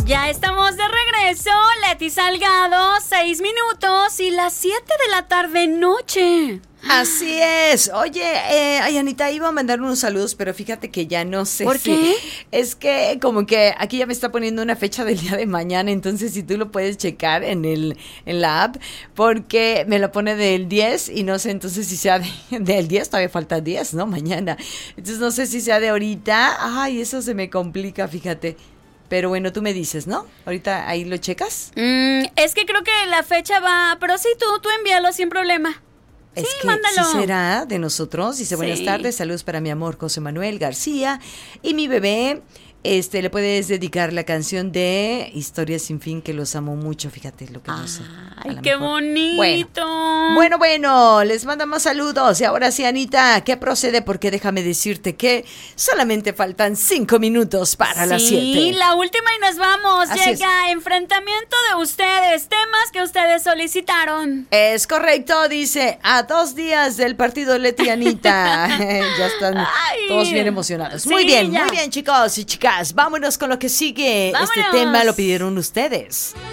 Ya estamos de regreso, Leti Salgado, 6 minutos y las 7 de la tarde noche. Así es. Oye, ay, Anita, iba a mandar unos saludos, pero fíjate que ya no sé. ¿Por qué? Es que como que aquí ya me está poniendo una fecha del día de mañana, entonces si tú lo puedes checar en la app, porque me lo pone del 10 y no sé entonces si sea del 10, todavía falta 10, ¿no? Mañana. Entonces no sé si sea de ahorita. Ay, eso se me complica, fíjate. Pero bueno, tú me dices, ¿no? Ahorita ahí lo checas. Es que creo que la fecha va, pero sí, tú envíalo sin problema. Es sí, que mándalo. sí será de nosotros. Dice, buenas Sí. tardes, saludos para mi amor José Manuel García y mi bebé. Le puedes dedicar la canción de Historia sin fin, que los amo mucho, fíjate lo que no sé. Ay, qué bonito. Bueno, les mandamos saludos. Y ahora sí, Anita, ¿qué procede? Porque déjame decirte que solamente faltan 5 minutos para las 7. Sí, la última y nos vamos. Así Llega enfrentamiento de ustedes, temas que ustedes solicitaron. Es correcto, dice, a 2 días del partido Leti y Anita. Ya están todos bien emocionados. Sí, Muy bien, ya. chicos y chicas. Vámonos con lo que sigue. Vámonos. Este tema lo pidieron ustedes.